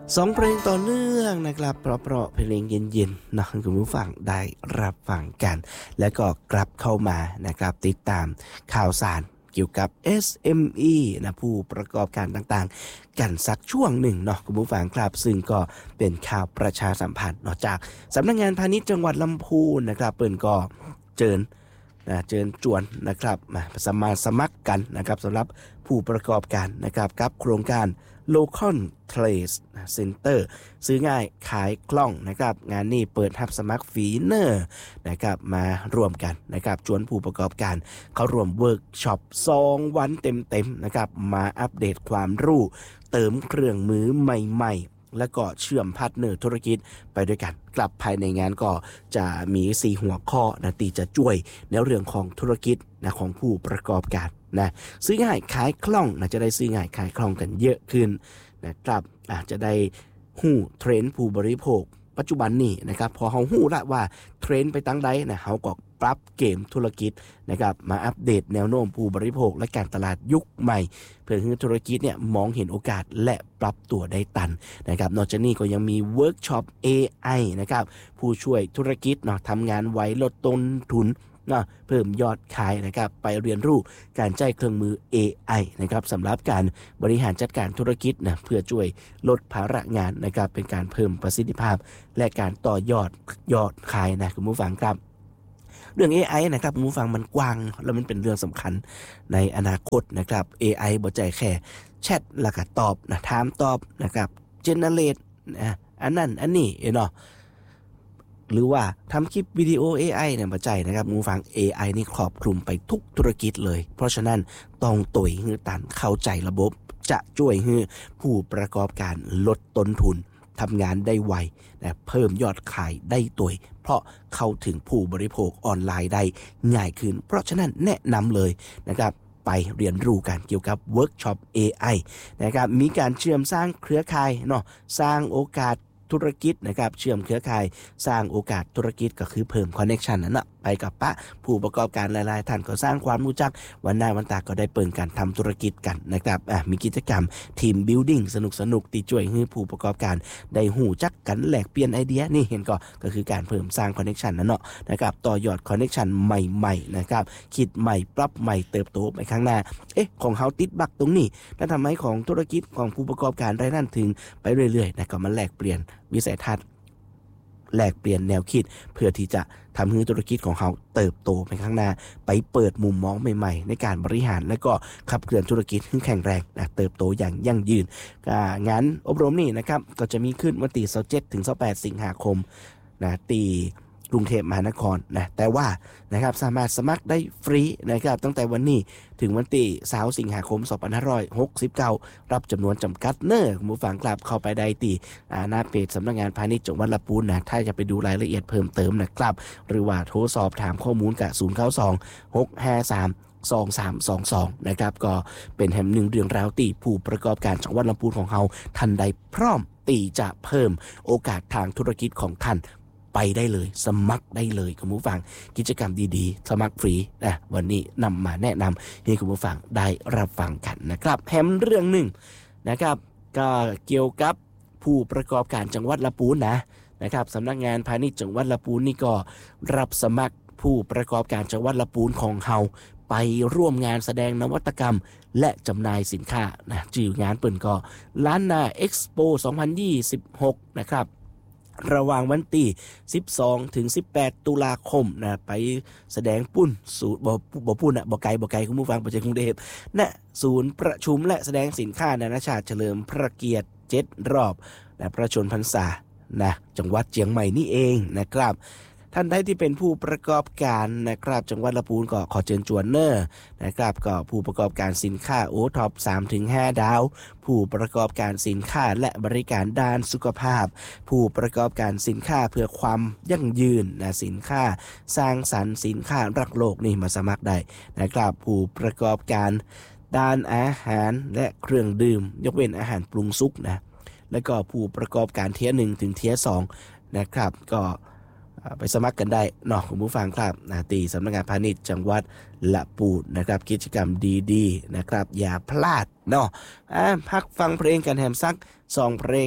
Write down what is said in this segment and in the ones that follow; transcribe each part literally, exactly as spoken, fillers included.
สองเพลงต่อเนื่องนะครับเพราะๆเพลงเย็นๆนะคุณผู้ฟังได้รับฟังกันแล้วก็กลับเข้ามานะครับติดตามข่าวสารเกี่ยวกับ เอส เอ็ม อี นะผู้ประกอบการต่างๆกันสักช่วงหนึ่งเนาะคุณผู้ฟังครับซึ่งก็เป็นข่าวประชาสัมพันธ์นอกจากสำนักงานพาณิชย์จังหวัดลำพูนนะครับเปิ้นก็เจิญนะเจิญจวนนะครับมาสมัครสมัครกันนะครับสำหรับผู้ประกอบการนะครับกับโครงการLocal Trade Center ซื้อง่ายขายคล่องนะครับงานนี้เปิดรับสมัครฟรีเนอร์นะครับมาร่วมกันนะครับชวนผู้ประกอบการเข้าร่วมเวิร์กช็อปสองวันเต็มๆนะครับมาอัปเดตความรู้เติมเครื่องมือใหม่ๆและก็เชื่อมพาร์ทเนอร์ธุรกิจไปด้วยกันกลับภายในงานก็จะมีสี่หัวข้อนะที่จะช่วยในเรื่องของธุรกิจนะของผู้ประกอบการนะซื้อง่ายขายคล่องนะจะได้ซื้อง่ายขายคล่องกันเยอะขึ้นนะครับอาจจะได้ฮู้เทรนด์ผู้บริโภคปัจจุบันนี้นะครับพอเฮาฮู้ละว่าเทรนด์ไปตั้งใดนะเฮาก็ปรับเกมธุรกิจนะครับมาอัปเดตแนวโน้มผู้บริโภคและการตลาดยุคใหม่เพื่อให้ธุรกิจเนี่ยมองเห็นโอกาสและปรับตัวได้ทันนะครับนอกจากนี้ก็ยังมีเวิร์กช็อป เอ ไอ นะครับผู้ช่วยธุรกิจเนาะทำงานไวลดต้นทุนนะเพิ่มยอดขายนะครับไปเรียนรู้การใช้เครื่องมือ เอ ไอ นะครับสำหรับการบริหารจัดการธุรกิจนะเพื่อช่วยลดภาระงานนะครับเป็นการเพิ่มประสิทธิภาพและการต่อยอดยอดขายนะคุณผู้ฟังครับเรื่อง เอ ไอ นะครับคุณผู้ฟังมันกว้างแล้วมันเป็นเรื่องสำคัญในอนาคตนะครับ เอ ไอ บ่ใจแค่แชทแล้วก็ตอบนะถามตอบนะครับเจเนเรตนะอันนั้นอันนี้เนาะหรือว่าทำคลิปวิดีโอ เอ ไอ เนี่ยมาใจนะครับผู้ฟัง เอ ไอ นี่ครอบคลุมไปทุกธุรกิจเลยเพราะฉะนั้นต้องต่อยฮือตันเข้าใจระบบจะช่วยให้ผู้ประกอบการลดต้นทุนทำงานได้ไวและเพิ่มยอดขายได้ตัวเพราะเข้าถึงผู้บริโภคออนไลน์ได้ง่ายขึ้นเพราะฉะนั้นแนะนำเลยนะครับไปเรียนรู้กันเกี่ยวกับเวิร์กช็อป เอ ไอ นะครับมีการเชื่อมสร้างเครือข่ายเนาะสร้างโอกาสธุรกิจนะครับเชื่อมเครือข่ายสร้างโอกาสธุรกิจก็คือเพิ่มคอนเนคชันนั่นนะไปกับปะผู้ประกอบการหลายๆท่านก็สร้างความรู้จักวันหน้าวันตาก็ได้เปิดการทำธุรกิจกันนะครับอ่ะมีกิจกรรมทีมบิลดิ้งสนุกๆที่ช่วยให้ผู้ประกอบการได้หูจักกันแลกเปลี่ยนไอเดียนี่เห็นก็ก็คือการเพิ่มสร้างคอนเนคชันนั่นเนาะนะครับต่อยอดคอนเนคชันใหม่ๆนะครับคิดใหม่ปรับใหม่เติบโตไปข้างหน้าเอ๊ะของเฮาติดบักตรงนี้แล้วทำให้ของธุรกิจของผู้ประกอบการรายนั้นถึงไปเรื่อยๆนะก็มาแลกเปลี่ยนวิสัยทัศน์แลกเปลี่ยนแนวคิดเพื่อที่จะทำให้ธุรกิจของเขาเติบโตไปข้างหน้าไปเปิดมุมมองใหม่ๆในการบริหารและก็ขับเคลื่อนธุรกิจให้แข็งแรงนะเติบโตอย่างยั่งยืนงานอบรมนี่นะครับก็จะมีขึ้นวันที่ยี่สิบเจ็ดถึงยี่สิบแปดสิงหาคมนะตีกรุงเทพมหานครนะแต่ว่านะครับสามารถสมัครได้ฟรีนะครับตั้งแต่วันนี้ถึงวันที่สามสิงหาคมสองพันห้าร้อยหกสิบเก้ารับจำนวนจำกัดเนอร์ผู้ฟังกลับเข้าไปได้ที่หน้าเพจสำนักงานพาณิชย์จังหวัดลำพูนนะถ้าจะไปดูรายละเอียดเพิ่มเติมนะครับหรือว่าโทรสอบถามข้อมูลกับศูนย์ เก้า สอง หก ห้า สาม สอง สาม สอง สองนะครับก็เป็นแห่งหนึ่งเรื่องราวที่ผู้ประกอบการจังหวัดลำพูนของเราท่านใดพร้อมที่จะเพิ่มโอกาสทางธุรกิจของท่านไปได้เลยสมัครได้เลยคุณผู้ฟังกิจกรรมดีๆสมัครฟรีนะวันนี้นำมาแนะนำให้คุณผู้ฟังได้รับฟังกันนะครับแถมเรื่องหนึ่งนะครับก็เกี่ยวกับผู้ประกอบการจังหวัดลำพูนนะนะครับสำนักงานพาณิชย์จังหวัดลำพูนนี่ก็รับสมัครผู้ประกอบการจังหวัดลำพูนของเฮาไปร่วมงานแสดงนวัตกรรมและจำหน่ายสินค้านะชื่องานเปิ่นก็ล้านนาเอ็กซ์โปสองพันยี่สิบหกนะครับระหว่างวันที่สิบสองถึงสิบแปดตุลาคมนะไปแสดงปุ้นศูนย์บ่บ่ปุ้นน่ะบ่ไกลบ่ไกลคุณผู้ฟังประเทศกรุงเทพณศูนย์ประชุมและแสดงสินค้านานาชาติเฉลิมพระเกียรติเจ็ดรอบและพระชนพรรษานะจังหวัดเชียงใหม่นี่เองนะครับท่านใดที่เป็นผู้ประกอบการนะครับจังหวัดลำพูนก็ขอเชิญชวนเนอร์นะครับก็ผู้ประกอบการสินค้าโอท็อป สามถึงห้า ดาวผู้ประกอบการสินค้าและบริการด้านสุขภาพผู้ประกอบการสินค้าเพื่อความยั่งยืนนะสินค้าสร้างสรรค์สินค้ารักโลกนี่มาสมัครได้นะครับผู้ประกอบการด้านอาหารและเครื่องดื่มยกเว้นอาหารปรุงสุกนะแล้วก็ผู้ประกอบการเทียร์หนึ่งถึงเทียร์สองนะครับก็ไปสมัครกันได้เนาะคุณผู้ฟังครับนาตีสำนักงานพาณิชย์จังหวัดละปูนนะครับกิจกรรมดีๆนะครับอย่าพลาดเนาะพักฟังเพลงกันแฮมซักสองเพลง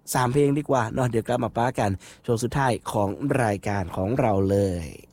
สามเพลงดีกว่าเนาะเดี๋ยวกลับมาป้ากันช่วงสุดท้ายของรายการของเราเลย